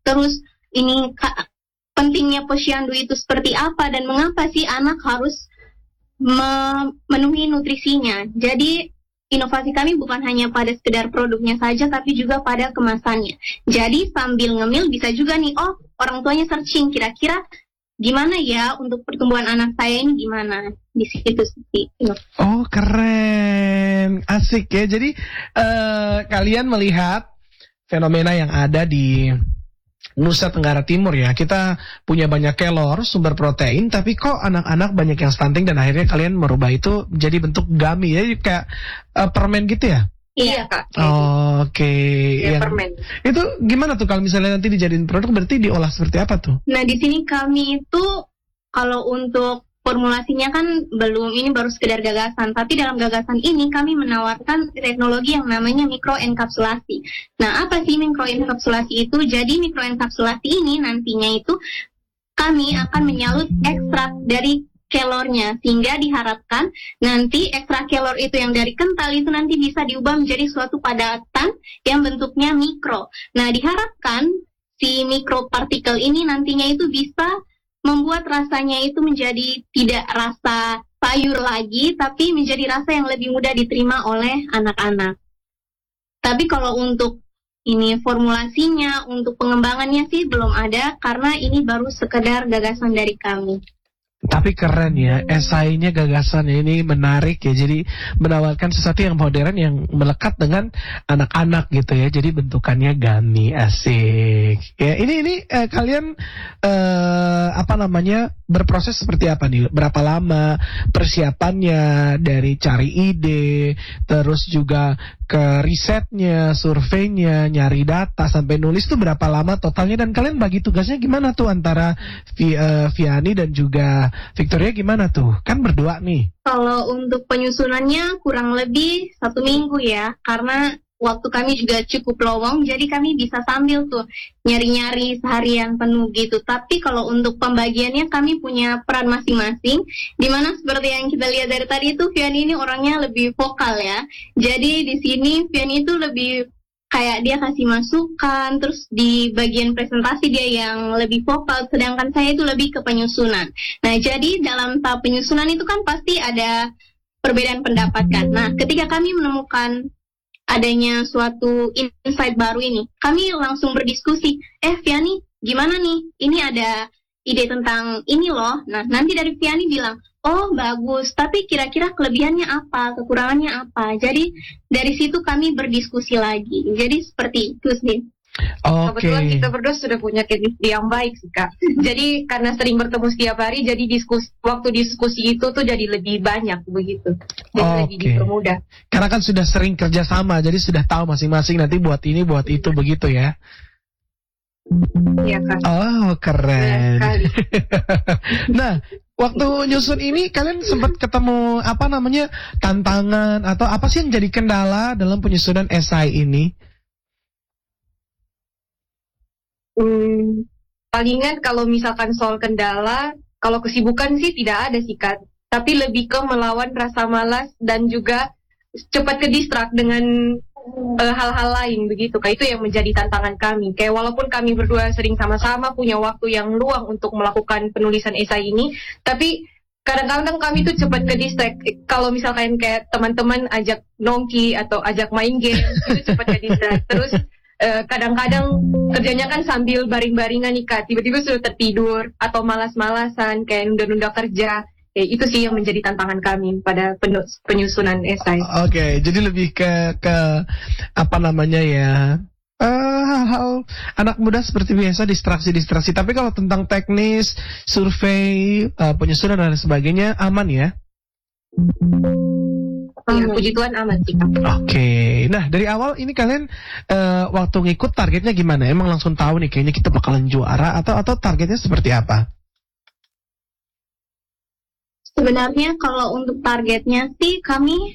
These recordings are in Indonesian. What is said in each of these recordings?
terus ini pentingnya posyandu itu seperti apa dan mengapa sih anak harus memenuhi nutrisinya. Jadi inovasi kami bukan hanya pada sekedar produknya saja, tapi juga pada kemasannya. Jadi sambil ngemil bisa juga nih, orang tuanya searching kira-kira gimana ya untuk pertumbuhan anak saya ini gimana di situ sih. Oh keren, asik ya. Jadi kalian melihat fenomena yang ada di Nusa Tenggara Timur ya, kita punya banyak kalori, sumber protein, tapi kok anak-anak banyak yang stunting dan akhirnya kalian merubah itu jadi bentuk gummy ya, kayak permen gitu ya? Iya Kak. Oke. Ya, permen. Itu gimana tuh kalau misalnya nanti dijadiin produk, berarti diolah seperti apa tuh? Nah di sini kami itu kalau untuk formulasinya kan belum, ini baru sekedar gagasan, tapi dalam gagasan ini kami menawarkan teknologi yang namanya mikroenkapsulasi. Nah, apa sih mikroenkapsulasi itu? Jadi mikroenkapsulasi ini nantinya itu kami akan menyalut ekstrak dari kelornya, sehingga diharapkan nanti ekstrak kelor itu yang dari kental itu nanti bisa diubah menjadi suatu padatan yang bentuknya mikro. Nah, diharapkan si mikropartikel ini nantinya itu bisa membuat rasanya itu menjadi tidak rasa sayur lagi, tapi menjadi rasa yang lebih mudah diterima oleh anak-anak. Tapi kalau untuk ini formulasinya, untuk pengembangannya sih belum ada, karena ini baru sekedar gagasan dari kami. Tapi keren ya, esainya, gagasannya ini menarik ya. Jadi menawarkan sesuatu yang modern yang melekat dengan anak-anak gitu ya. Jadi bentukannya gummy, asik. Ya, ini kalian berproses seperti apa nih? Berapa lama persiapannya dari cari ide, terus juga ke risetnya, surveinya, nyari data sampai nulis tuh berapa lama totalnya, dan kalian bagi tugasnya gimana tuh antara Viani dan juga Victoria, gimana tuh? Kan berdua nih. Kalau untuk penyusunannya kurang lebih 1 minggu ya, karena waktu kami juga cukup lowong, jadi kami bisa sambil tuh nyari-nyari seharian penuh gitu. Tapi kalau untuk pembagiannya kami punya peran masing-masing, dimana seperti yang kita lihat dari tadi itu Viani ini orangnya lebih vokal ya. Jadi di sini Viani itu lebih kayak dia kasih masukan, terus di bagian presentasi dia yang lebih vokal, sedangkan saya itu lebih ke penyusunan. Nah, jadi dalam tahap penyusunan itu kan pasti ada perbedaan pendapat kan. Nah, ketika kami menemukan adanya suatu insight baru ini, kami langsung berdiskusi, Viani, gimana nih? Ini ada ide tentang ini loh. Nah, nanti dari Viani bilang, oh bagus, tapi kira-kira kelebihannya apa, kekurangannya apa. Jadi dari situ kami berdiskusi lagi. Jadi seperti itu sih. Kebetulan kita berdua sudah punya chemistry yang baik sih Kak. Jadi karena sering bertemu setiap hari, jadi waktu diskusi itu tuh jadi lebih banyak begitu. Jadi lebih dipermudah. Karena kan sudah sering kerja sama, jadi sudah tahu masing-masing nanti buat ini, buat itu begitu ya. Iya Kak. Oh keren. Nah, waktu nyusun ini kalian sempat ketemu tantangan atau apa sih yang jadi kendala dalam penyusunan esai ini? Palingan kalau misalkan soal kendala, kalau kesibukan sih tidak ada sih Kak, tapi lebih ke melawan rasa malas dan juga cepat ke distract dengan hal-hal lain begitu Kak. Itu yang menjadi tantangan kami. Kayak walaupun kami berdua sering sama-sama punya waktu yang luang untuk melakukan penulisan esai ini, tapi kadang-kadang kami tuh cepat ke distract. Kalau misalkan kayak teman-teman ajak nongki atau ajak main game, itu cepat ke distract. Terus kadang-kadang kerjanya kan sambil baring-baringan nih Kak, tiba-tiba sudah tertidur atau malas-malasan kayak nunda-nunda kerja. Itu sih yang menjadi tantangan kami pada penyusunan esai. Oke, jadi lebih ke hal-hal anak muda seperti biasa, distraksi. Tapi kalau tentang teknis, survei, penyusunan dan sebagainya aman ya? Ya, puji Tuhan aman sih Kak. Oke, nah dari awal ini kalian waktu ngikut targetnya gimana? Emang langsung tahu nih kayaknya kita bakalan juara atau targetnya seperti apa? Sebenarnya kalau untuk targetnya sih kami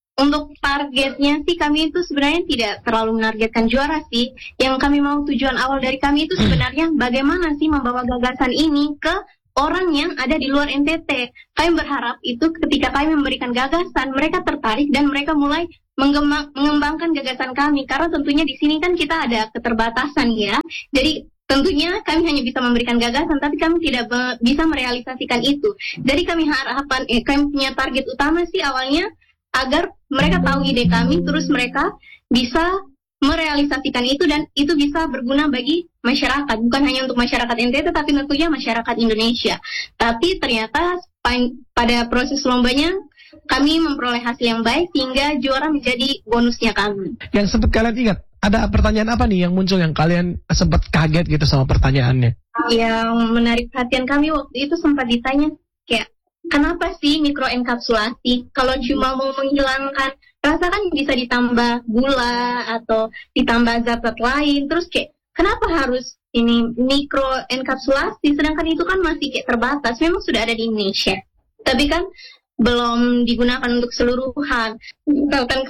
itu sebenarnya tidak terlalu menargetkan juara sih. Yang kami mau, tujuan awal dari kami itu sebenarnya bagaimana sih membawa gagasan ini ke orang yang ada di luar NTT. Kami berharap itu ketika kami memberikan gagasan, mereka tertarik dan mereka mulai mengembangkan gagasan kami. Karena tentunya di sini kan kita ada keterbatasan ya. Jadi tentunya kami hanya bisa memberikan gagasan, tapi kami tidak bisa merealisasikan itu. Jadi kami punya target utama sih awalnya agar mereka tahu ide kami, terus mereka bisa merealisasikan itu dan itu bisa berguna bagi masyarakat, bukan hanya untuk masyarakat NTT tapi tentunya masyarakat Indonesia. Tapi ternyata pada proses lombanya kami memperoleh hasil yang baik sehingga juara menjadi bonusnya kami. Yang sempat kalian ingat, ada pertanyaan apa nih yang muncul yang kalian sempat kaget gitu sama pertanyaannya? Yang menarik perhatian kami waktu itu sempat ditanya kayak, kenapa sih mikroenkapsulasi? Kalau cuma mau menghilangkan rasa kan bisa ditambah gula atau ditambah zat-zat lain. Terus kayak, kenapa harus ini mikroenkapsulasi? Sedangkan itu kan masih kayak terbatas. Memang sudah ada di Indonesia, tapi kan belum digunakan untuk keseluruhan. Misalkan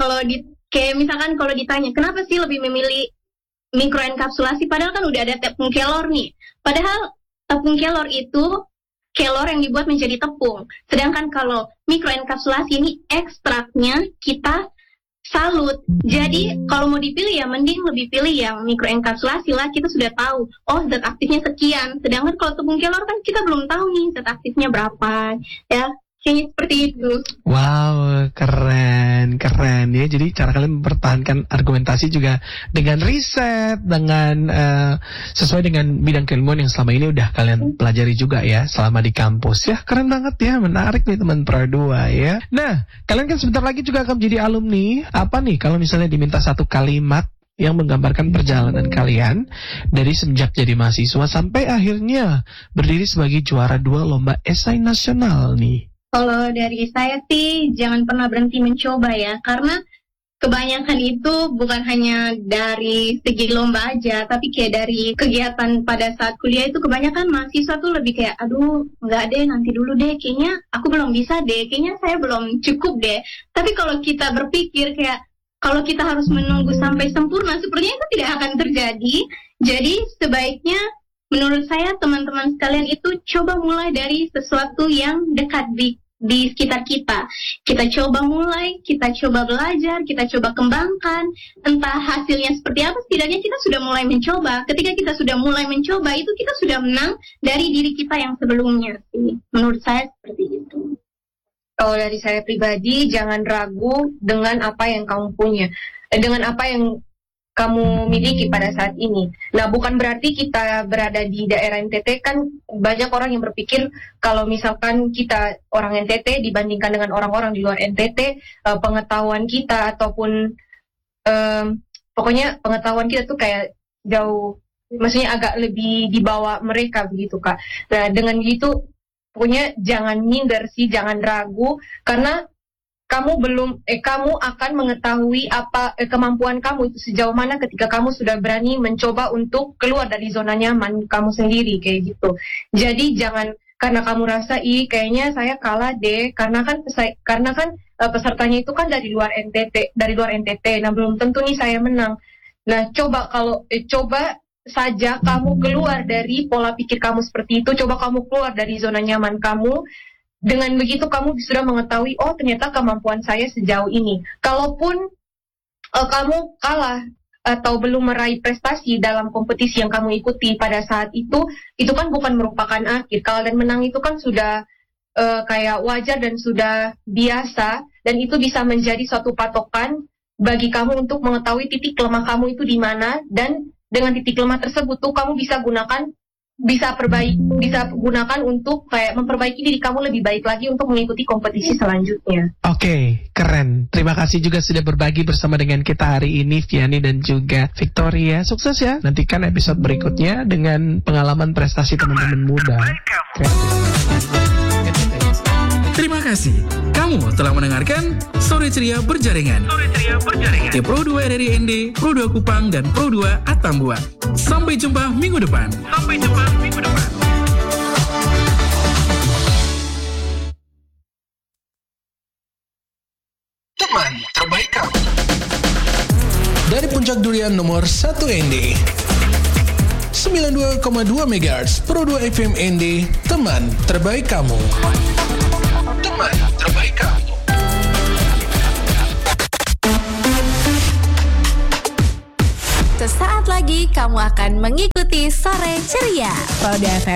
kalau ditanya, kenapa sih lebih memilih mikroenkapsulasi? Padahal kan udah ada tepung kelor nih. Padahal tepung kelor itu kelor yang dibuat menjadi tepung. Sedangkan kalau mikroenkapsulasi ini ekstraknya kita salut. Jadi kalau mau dipilih ya mending lebih pilih yang mikroenkapsulasi lah. Kita sudah tahu, oh zat aktifnya sekian. Sedangkan kalau tepung kelor kan kita belum tahu nih zat aktifnya berapa. Ya, kayaknya seperti itu. Wow, keren ya. Jadi cara kalian mempertahankan argumentasi juga dengan riset, dengan sesuai dengan bidang keilmuan yang selama ini udah kalian pelajari juga ya selama di kampus. Ya, keren banget ya, menarik nih teman Pro 2 ya. Nah, kalian kan sebentar lagi juga akan menjadi alumni. Apa nih kalau misalnya diminta satu kalimat yang menggambarkan perjalanan kalian dari semenjak jadi mahasiswa sampai akhirnya berdiri sebagai juara 2 lomba esai nasional nih? Kalau dari saya sih jangan pernah berhenti mencoba ya, karena kebanyakan itu bukan hanya dari segi lomba aja, tapi kayak dari kegiatan pada saat kuliah itu kebanyakan mahasiswa tuh lebih kayak, aduh nggak deh, nanti dulu deh, kayaknya aku belum bisa deh, kayaknya saya belum cukup deh. Tapi kalau kita berpikir kayak, kalau kita harus menunggu sampai sempurna, sepertinya itu tidak akan terjadi. Jadi sebaiknya menurut saya teman-teman sekalian itu coba mulai dari sesuatu yang dekat di sekitar kita. Kita coba mulai, kita coba belajar, kita coba kembangkan. Entah hasilnya seperti apa, setidaknya kita sudah mulai mencoba. Ketika kita sudah mulai mencoba, itu kita sudah menang dari diri kita yang sebelumnya. Menurut saya seperti itu. Kalau dari saya pribadi, jangan ragu dengan apa yang kamu punya. Dengan apa yang kamu miliki pada saat ini. Nah, bukan berarti kita berada di daerah NTT, kan banyak orang yang berpikir kalau misalkan kita orang NTT dibandingkan dengan orang-orang di luar NTT, pengetahuan kita ataupun pokoknya pengetahuan kita tuh kayak jauh, maksudnya agak lebih di bawah mereka begitu, Kak. Nah, dengan gitu pokoknya jangan minder sih, jangan ragu, karena kamu akan mengetahui apa kemampuan kamu itu sejauh mana ketika kamu sudah berani mencoba untuk keluar dari zona nyaman kamu sendiri kayak gitu. Jadi jangan karena kamu rasa kayaknya saya kalah deh, karena kan pesertanya itu kan dari luar NTT. Nah, belum tentu nih saya menang. Nah, coba saja kamu keluar dari pola pikir kamu seperti itu, coba kamu keluar dari zona nyaman kamu. Dengan begitu kamu sudah mengetahui, oh ternyata kemampuan saya sejauh ini. Kalaupun kamu kalah atau belum meraih prestasi dalam kompetisi yang kamu ikuti pada saat itu kan bukan merupakan akhir. Kalah dan menang itu kan sudah kayak wajar dan sudah biasa, dan itu bisa menjadi suatu patokan bagi kamu untuk mengetahui titik lemah kamu itu di mana, dan dengan titik lemah tersebut tuh kamu bisa gunakan untuk kayak memperbaiki diri kamu lebih baik lagi untuk mengikuti kompetisi selanjutnya. Oke, keren. Terima kasih juga sudah berbagi bersama dengan kita hari ini, Vianney dan juga Victoria. Sukses ya. Nantikan episode berikutnya dengan pengalaman prestasi teman-teman muda. Terima kasih. Kamu telah mendengarkan Sore Ceria Berjaringan. Di Pro 2 RRI ND, Pro 2 Kupang, dan Pro 2 Atambua. Sampai jumpa minggu depan. Teman terbaik kamu. Dari Puncak Durian nomor 1 ND. 92,2 MHz Pro 2 FM ND, teman terbaik kamu. Teman terbaik kamu. Sesaat lagi kamu akan mengikuti mengikuti Sore Ceria Pro 2 FM